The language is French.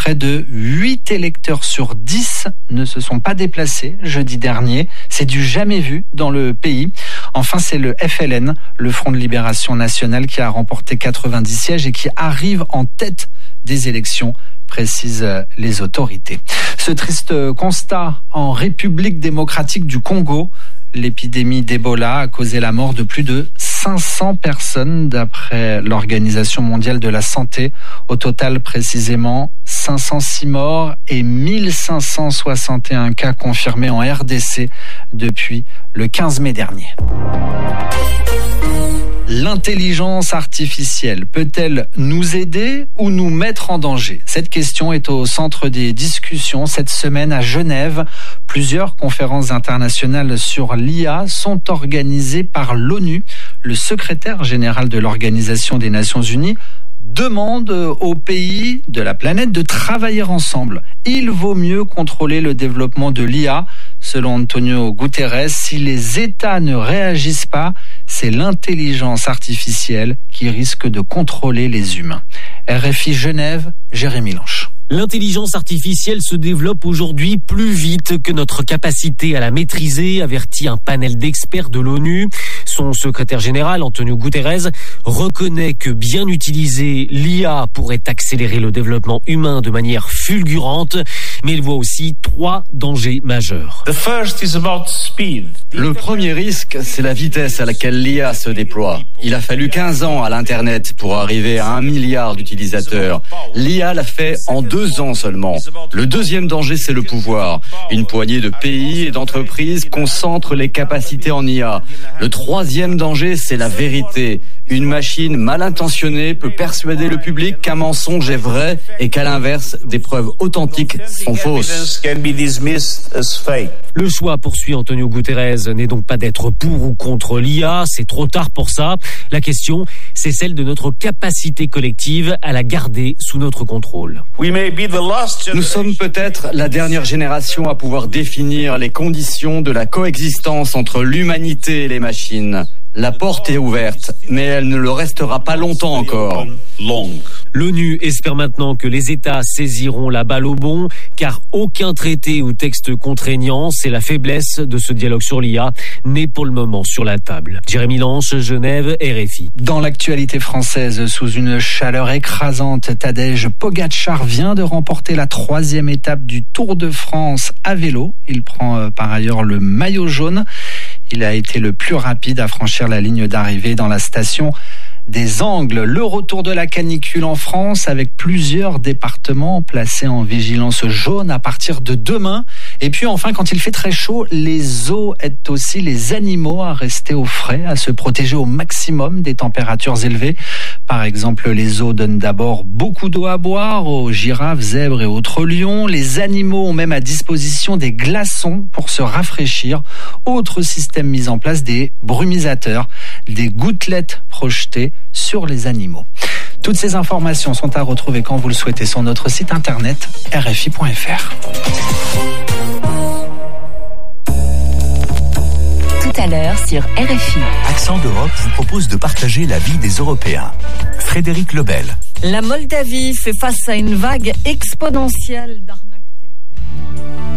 près de 8 électeurs sur 10 ne se sont pas déplacés jeudi dernier. C'est du jamais vu dans le pays. Enfin, c'est le FLN, le Front de Libération Nationale, qui a remporté 90 sièges et qui arrive en tête des élections, précisent les autorités. Ce triste constat en République démocratique du Congo. L'épidémie d'Ebola a causé la mort de plus de 500 personnes d'après l'Organisation mondiale de la santé. Au total, précisément, 506 morts et 1561 cas confirmés en RDC depuis le 15 mai dernier. L'intelligence artificielle peut-elle nous aider ou nous mettre en danger ? Cette question est au centre des discussions cette semaine à Genève. Plusieurs conférences internationales sur l'IA sont organisées par l'ONU. Le secrétaire général de l'Organisation des Nations Unies demande aux pays de la planète de travailler ensemble. Il vaut mieux contrôler le développement de l'IA. Selon Antonio Guterres, si les États ne réagissent pas, c'est l'intelligence artificielle qui risque de contrôler les humains. RFI Genève, Jérémy Lanche. L'intelligence artificielle se développe aujourd'hui plus vite que notre capacité à la maîtriser, avertit un panel d'experts de l'ONU. Son secrétaire général, Antonio Guterres, reconnaît que bien utilisée, l'IA pourrait accélérer le développement humain de manière fulgurante, mais il voit aussi 3 dangers majeurs. Le premier risque, c'est la vitesse à laquelle l'IA se déploie. Il a fallu 15 ans à l'Internet pour arriver à 1 milliard d'utilisateurs. L'IA l'a fait en 2 ans seulement. Le deuxième danger, c'est le pouvoir. Une poignée de pays et d'entreprises concentrent les capacités en IA. Le troisième danger, c'est la vérité. Une machine mal intentionnée peut persuader le public qu'un mensonge est vrai et qu'à l'inverse, des preuves authentiques sont fausses. Le choix, poursuit Antonio Guterres, n'est donc pas d'être pour ou contre l'IA, c'est trop tard pour ça. La question, c'est celle de notre capacité collective à la garder sous notre contrôle. Nous sommes peut-être la dernière génération à pouvoir définir les conditions de la coexistence entre l'humanité et les machines. La porte est ouverte, mais elle ne le restera pas longtemps encore. L'ONU espère maintenant que les États saisiront la balle au bon, car aucun traité ou texte contraignant, c'est la faiblesse de ce dialogue sur l'IA, n'est pour le moment sur la table. Jérémy Lanche, Genève, RFI. Dans l'actualité française, sous une chaleur écrasante, Tadej Pogačar vient de remporter la 3e étape du Tour de France à vélo. Il prend par ailleurs le maillot jaune. Il a été le plus rapide à franchir la ligne d'arrivée dans la station des Angles. Le retour de la canicule en France avec plusieurs départements placés en vigilance jaune à partir de demain. Et puis enfin, quand il fait très chaud, les zoos aident aussi les animaux à rester au frais, à se protéger au maximum des températures élevées. Par exemple, les zoos donnent d'abord beaucoup d'eau à boire aux girafes, zèbres et autres lions. Les animaux ont même à disposition des glaçons pour se rafraîchir. Autre système mis en place, des brumisateurs, des gouttelettes projetées sur les animaux. Toutes ces informations sont à retrouver quand vous le souhaitez sur notre site internet rfi.fr. Tout à l'heure sur RFI. Accent d'Europe vous propose de partager la vie des Européens. Frédéric Lebel. La Moldavie fait face à une vague exponentielle d'arnaques.